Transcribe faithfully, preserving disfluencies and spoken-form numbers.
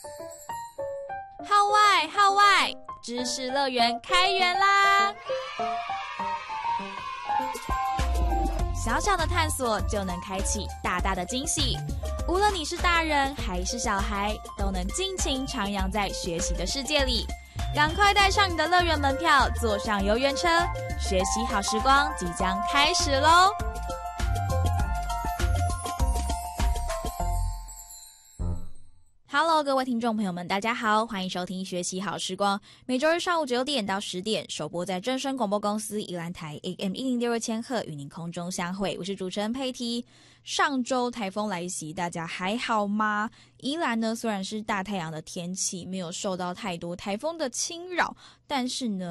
号外号外，知识乐园开园啦！小小的探索就能开启大大的惊喜，无论你是大人还是小孩，都能尽情徜徉在学习的世界里。赶快带上你的乐园门票，坐上游园车，学习好时光即将开始咯！Hello， 各位听众朋友们，大家好，欢迎收听学习好时光。每周日上午九点到十点，首播在正声广播公司宜兰台 A M 一零六二千赫，与您空中相会。我是主持人佩蒂。上周台风来袭，大家还好吗？宜兰呢，虽然是大太阳的天气，没有受到太多台风的侵扰，但是呢，